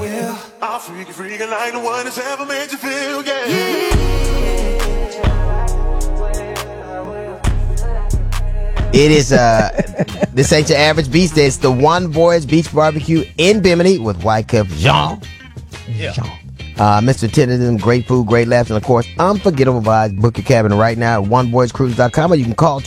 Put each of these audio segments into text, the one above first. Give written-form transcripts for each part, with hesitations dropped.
will. I'll freak it like the one that's ever made you feel, yeah. It is, this ain't your average beach day. It's the One Voyage Beach Barbecue in Bimini with Wyclef Jean. Yeah. Mr. Tennison, great food, great laughs, and of course, unforgettable vibes. Book your cabin right now at onevoyagecruise.com, or you can call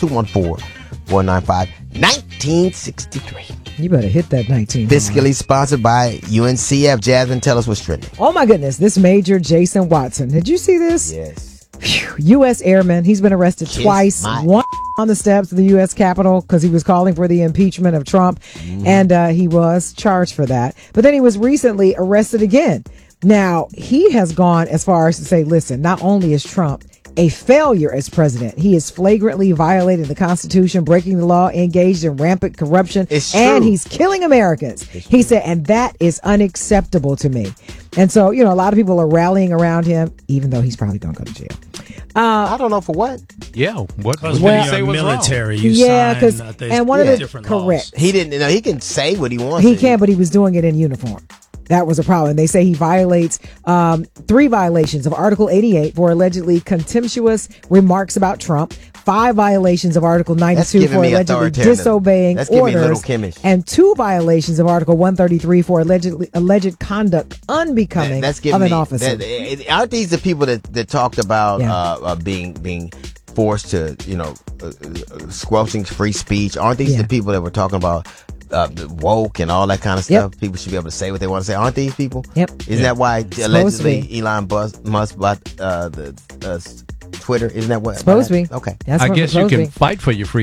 214-495-1963. You better hit that 19. Fiscally sponsored by UNCF. Jasmine, tell us what's trending. Oh my goodness, this Major Jason Watson. Did you see this? Yes. U.S. airman. He's been arrested twice. One on the steps of the U.S. Capitol because he was calling for the impeachment of Trump, and he was charged for that. But then he was recently arrested again. Now, he has gone as far as to say, listen, not only is Trump a failure as president, he is flagrantly violating the Constitution, breaking the law, engaged in rampant corruption, and he's killing Americans. He said, and that is unacceptable to me. And so, you know, a lot of people are rallying around him, even though he's probably going to go to jail. I don't know for what. Yeah, what Because did he when say you're was military, wrong? you Yeah, sign, 'cause- I think, and one of the- different correct. laws. He didn't, you know, he can say what he wants. He can, but he was doing it in uniform. That was a problem. They say he violates 3 violations of Article 88 for allegedly contemptuous remarks about Trump, 5 violations of Article 92 giving for me allegedly authoritarianism. disobeying That's giving me orders, Little Kimmish. and 2 violations of Article 133 for alleged conduct unbecoming That's of giving an me, officer. aren't these the people that talked about being forced to, you know, squelching free speech? Aren't these the people that were talking about woke and all that kind of stuff? People should be able to say what they want to say. Aren't these people? Isn't that why allegedly Elon Musk bought the Twitter? Isn't that what? Supposed to be. Okay. That's I what guess it's you supposed to can be. fight for your free